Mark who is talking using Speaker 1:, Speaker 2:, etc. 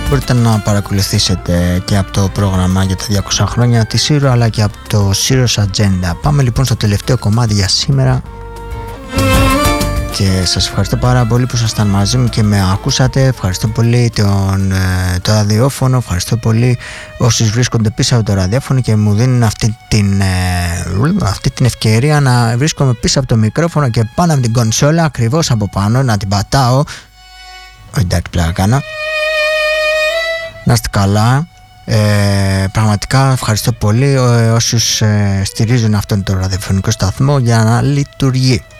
Speaker 1: Μπορείτε να παρακολουθήσετε και από το πρόγραμμα για τα 200 χρόνια της Σύρο, αλλά και από το Σύρο's Agenda. Πάμε λοιπόν στο τελευταίο κομμάτι για σήμερα και σας ευχαριστώ πάρα πολύ που ήσασταν μαζί μου και με ακούσατε. Ευχαριστώ πολύ το ραδιόφωνο, ευχαριστώ πολύ όσους βρίσκονται πίσω από το ραδιόφωνο και μου δίνουν αυτή την ευκαιρία να βρίσκομαι πίσω από το μικρόφωνο και πάνω από την κονσόλα, ακριβώς από πάνω, να την πατάω. Εντάξει, πλάκα κάνω. Να είστε καλά. Πραγματικά ευχαριστώ πολύ όσους στηρίζουν αυτόν τον ραδιοφωνικό σταθμό για να λειτουργεί.